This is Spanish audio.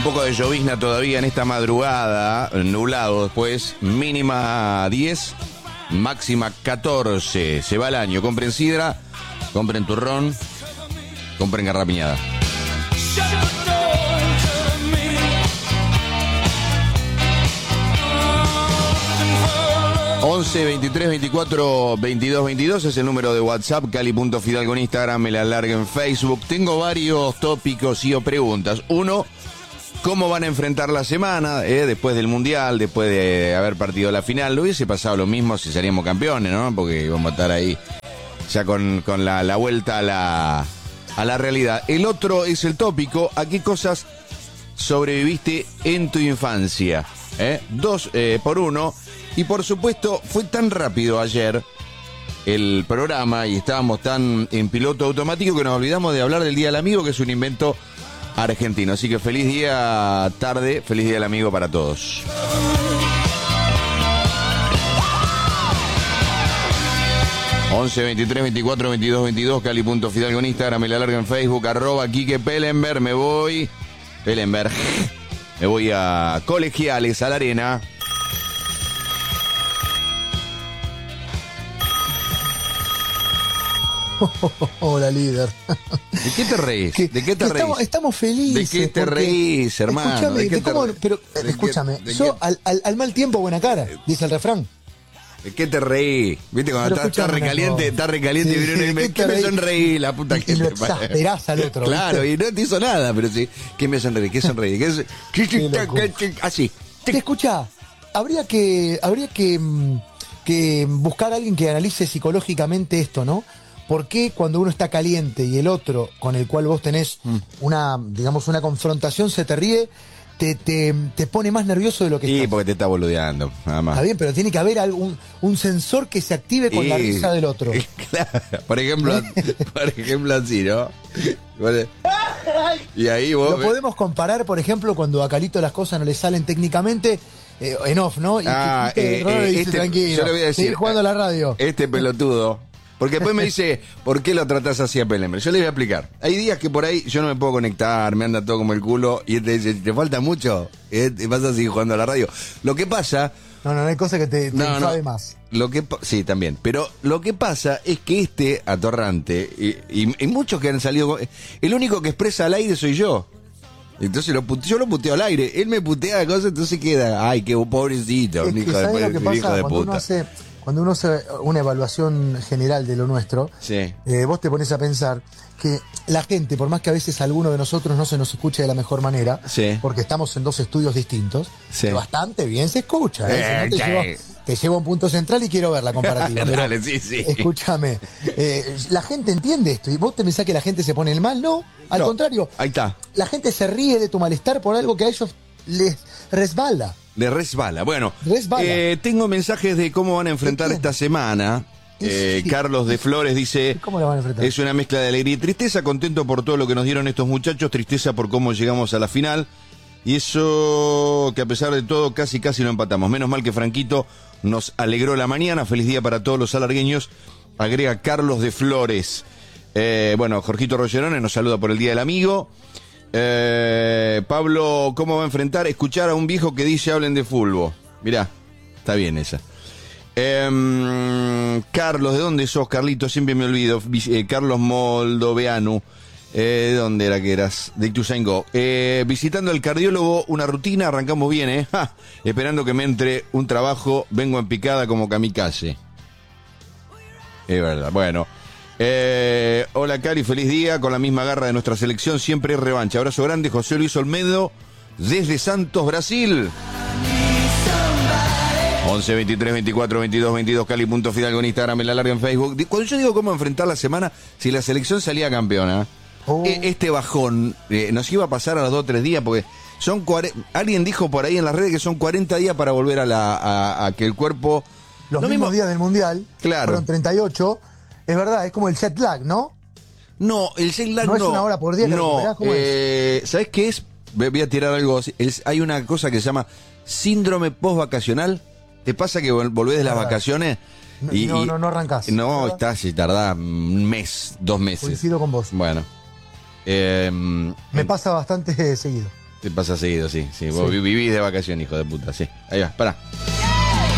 poco de llovizna todavía en esta madrugada, nublado después, mínima 10, máxima 14. Se va el año, compren sidra, compren turrón, compren garrapiñada. 11 23 24 22 22 es el número de WhatsApp. Cali.Fidalgo en Instagram, me la largo en Facebook. Tengo varios tópicos y o preguntas. Uno, ¿cómo van a enfrentar la semana después del Mundial, después de haber partido la final? ¿No hubiese pasado lo mismo si seríamos campeones, no? Porque vamos a estar ahí ya con la vuelta a la realidad. El otro es el tópico, ¿a qué cosas sobreviviste en tu infancia? Dos por uno. Y por supuesto, fue tan rápido ayer el programa y estábamos tan en piloto automático que nos olvidamos de hablar del Día del Amigo, que es un invento argentino. Así que feliz día tarde, feliz Día del Amigo para todos. ...11 23 24 22 22... Cali.Fidalgo en Instagram, me la largo en Facebook... @Quique Pellenberg, me voy a Colegiales, a la Arena. Hola, líder. ¿De qué te reís? ¿De qué te reís? Estamos felices. ¿De qué te reís, hermano? Escúchame, yo al mal tiempo buena cara, dice el refrán. ¿De qué te reí? ¿Viste cuando está recaliente sí, y viene uno y me... ¿Qué me sonreí? La puta que y lo exasperás al otro. Claro, ¿viste? Y no te hizo nada, pero sí. ¿Qué me sonreí? ¿Qué sonreí? Así. Te escuchá, habría que buscar a alguien que analice psicológicamente esto, ¿no? ¿Por qué cuando uno está caliente y el otro con el cual vos tenés una confrontación se te ríe, te pone más nervioso de lo que estás? Sí, porque te está boludeando, nada más. Está bien, pero tiene que haber un sensor que se active con la risa del otro. Claro, por ejemplo así, ¿no? Y ahí vos... Lo podemos comparar, por ejemplo, cuando a Calito las cosas no le salen técnicamente... en off, ¿no? Y dice, tranquilo, yo le voy a decir, seguir jugando a la radio. Este pelotudo... Porque después me dice, ¿por qué lo tratás así a Pellenberg? Yo le voy a explicar. Hay días que por ahí yo no me puedo conectar, me anda todo como el culo, y él te dice, ¿te falta mucho? Te vas a seguir jugando a la radio. Lo que pasa... No hay cosa que te sabe más. Sí, también. Pero lo que pasa es que este atorrante, y muchos que han salido... El único que expresa al aire soy yo. Entonces yo lo puteo al aire. Él me putea de cosas, entonces queda... Ay, qué pobrecito, un hijo de puta. Cuando uno hace una evaluación general de lo nuestro, sí. Vos te pones a pensar que la gente, por más que a veces a alguno de nosotros no se nos escuche de la mejor manera, sí. Porque estamos en dos estudios distintos, sí. Bastante bien se escucha. Si no te llevo a un punto central y quiero ver la comparativa. Dale, sí. Escúchame, la gente entiende esto y vos te pensás que la gente se pone el mal, no, al contrario. Ahí está. La gente se ríe de tu malestar por algo que a ellos les resbala. Le resbala. Bueno, tengo mensajes de cómo van a enfrentar esta semana. Carlos de Flores dice: ¿cómo la van a enfrentar? Es una mezcla de alegría y tristeza, contento por todo lo que nos dieron estos muchachos, tristeza por cómo llegamos a la final. Y eso que a pesar de todo casi lo empatamos. Menos mal que Franquito nos alegró la mañana. Feliz día para todos los alargueños, agrega Carlos de Flores. Bueno, Jorgito Rollerone nos saluda por el Día del Amigo. Pablo, ¿cómo va a enfrentar? Escuchar a un viejo que dice hablen de fútbol. Mirá, está bien esa. Carlos, ¿de dónde sos, Carlito? Siempre me olvido. Carlos Moldoveanu. ¿De dónde era que eras? De Ituzaingó. Visitando al cardiólogo, una rutina, arrancamos bien, esperando que me entre un trabajo, vengo en picada como kamikaze. Es verdad, bueno. Hola Cari, feliz día, con la misma garra de nuestra selección, siempre es revancha. Abrazo grande, José Luis Olmedo, desde Santos, Brasil. 11 23 24 22 22, Cali.Fidalgo en Instagram, en la larga en Facebook. Cuando yo digo cómo enfrentar la semana, si la selección salía campeona, este bajón nos iba a pasar a los 2 o 3 días, porque son alguien dijo por ahí en las redes que son 40 días para volver a que el cuerpo... Los mismos días del Mundial, claro. Fueron 38. Es verdad, es como el jet lag, ¿no? No, el jet lag no. ¿No es una hora por día que recuperás? ¿Cómo es? ¿Sabés qué es? Voy a tirar algo. Hay una cosa que se llama síndrome post-vacacional. ¿Te pasa que volvés de las vacaciones? No arrancás. No, tardás un mes, 2 meses. Coincido con vos. Bueno. Me pasa bastante seguido. Te pasa seguido, sí. Vos vivís de vacaciones, hijo de puta, sí. Ahí va, pará.